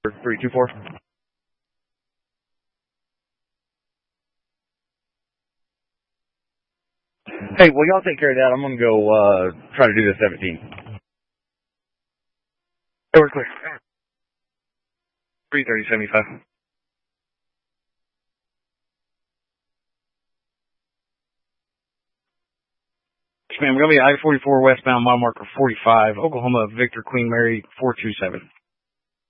324. Hey, well, y'all take care of that. I'm going to go try to do this 17. Hey, we're clear. 330-75. Ma'am, we're going to be I-44 westbound, mile marker 45, Oklahoma, Victor, Queen Mary, 427.